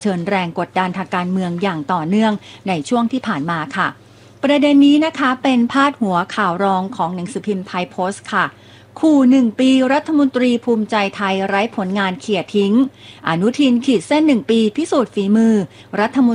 เชิญแรงกดดันทางการเมืองอย่างต่อเนื่องในช่วงที่ผ่านมาค่ะประเด็นนี้นะคะเป็นพาดหัวข่าวรองของหนังสือพิมพ์ไทยโพสต์ค่ะขู่1 ปีรัฐมนตรีภูมิใจไทยไร้ผลงานเขี่ยทิ้งอนุทินขีดเส้น1 ปีพิสูจน์ฝีมือรัฐมน